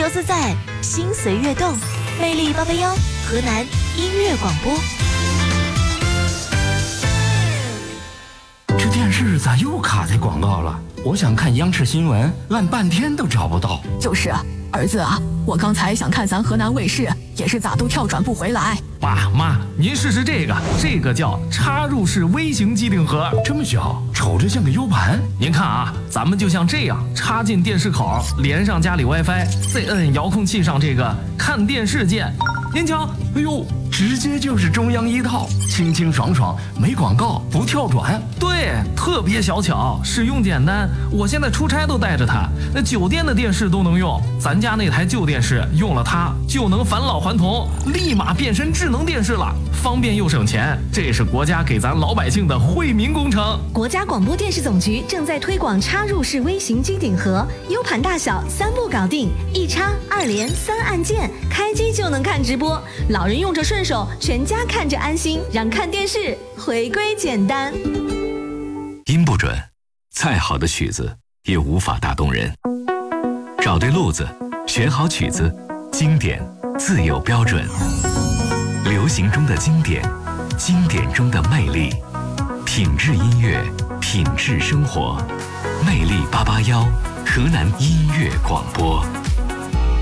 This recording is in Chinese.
乐自在，心随悦动，魅力881，河南音乐广播。 这电视咋又卡在广告了？我想看央视新闻，按半天都找不到。 就是啊，儿子啊，我刚才想看咱河南卫视，也是咋都跳转不回来。 爸妈，您试试这个叫插入式微型机顶盒， 这么小，瞅着像个 U 盘。 您看啊，咱们就像这样插进电视口，连上家里 WiFi， 再摁遥控器上这个看电视键。您瞧， 哎呦，直接就是中央一套，清清爽爽，没广告，不跳转。 对，特别小巧，使用简单。我现在出差都带着它，那酒店的电视都能用。咱家那台旧电视用了它就能返老还童，立马变身智能电视了，方便又省钱。这是国家给咱老百姓的惠民工程。 国家广播电视总局正在推广插入式微型机顶盒，U 盘大小3步搞定，一插2连3按键，开机就能看直播。老人用着顺手，全家看着安心，让看电视回归简单。 音不准，再好的曲子也无法打动人。找对路子，选好曲子，经典自有标准。流行中的经典，经典中的魅力，品质音乐，品质生活。魅力881，河南音乐广播。